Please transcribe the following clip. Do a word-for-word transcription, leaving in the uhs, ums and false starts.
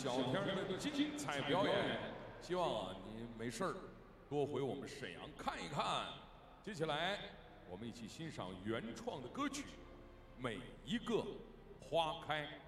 小天儿的精彩表演。希望啊你没事儿多回我们沈阳看一看。接下来我们一起欣赏原创的歌曲《每一个花开》。